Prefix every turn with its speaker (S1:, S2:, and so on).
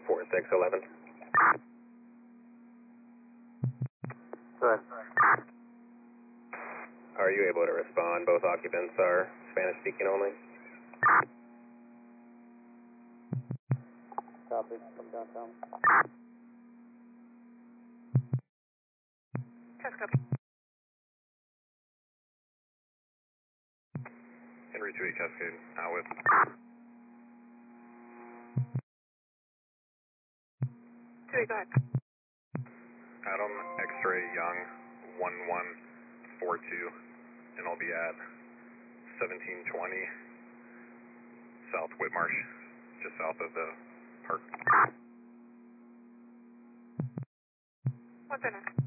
S1: 4611.
S2: Good.
S1: Are you able to respond? Both occupants are Spanish speaking only.
S2: Copy. From downtown.
S3: Test copy.
S1: Henry 28 Cascade, out with.
S3: 2-8, go ahead.
S1: Adam X-ray Young 1142, and I'll be at 1720 South Whitmarsh, just south of the park.
S3: 1 center.